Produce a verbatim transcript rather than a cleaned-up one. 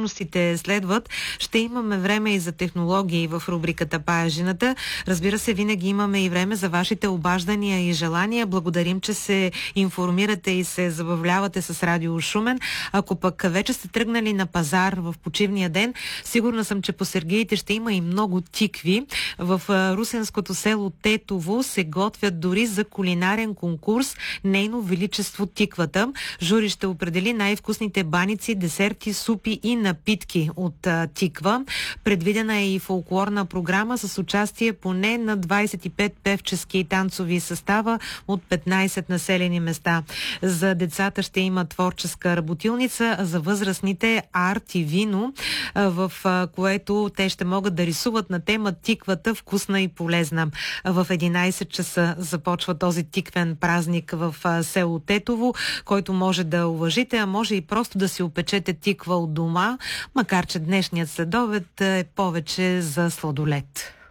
подробностите следват. Ще имаме време и за технологии в рубриката Паяжината. Разбира се, винаги имаме и време за вашите обаждания и желания. Благодарим, че се информирате и се забавлявате с Радио Шумен. Ако пък вече сте тръгнали на пазар в почивния ден, сигурна съм, че по Сергиите ще има и много тикви. В русенското село Тетово се готвят дори за кулинарен конкурс Нейно величество тиквата. Жури ще определи най-вкусните баници, десерти, супи и напитки от а, тиква. Предвидена е и фолклорна програма с участие поне на двадесет и пет певчески и танцови състава от петнадесет населени места. За децата ще има творческа работилница, а за възрастните арт и вино, а, в а, което те ще могат да рисуват на тема тиквата вкусна и полезна. В единадесет часа започва този тиквен празник в а, село Тетово, който може да уважите, а може и просто да си опечете тиква от дома, макар че днешният следобед е повече за сладолед.